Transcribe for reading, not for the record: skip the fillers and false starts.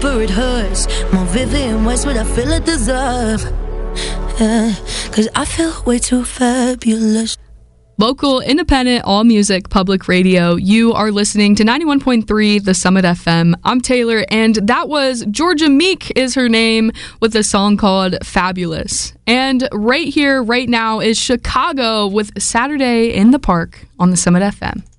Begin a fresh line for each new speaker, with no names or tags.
For it hurts more vivid ways what I feel it deserve. Yeah, cause I feel way too fabulous.
Local, independent, all music, public radio. You are listening to 91.3 The Summit FM. I'm Taylor, and that was Georgia Meek is her name, with a song called Fabulous. And right here, right now, is Chicago with Saturday in the Park on The Summit FM.